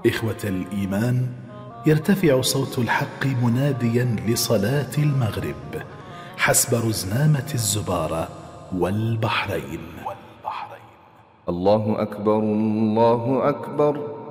إخوة الإيمان، يرتفع صوت الحق مناديا لصلاة المغرب حسب رزنامة الزبارة والبحرين. الله أكبر الله أكبر.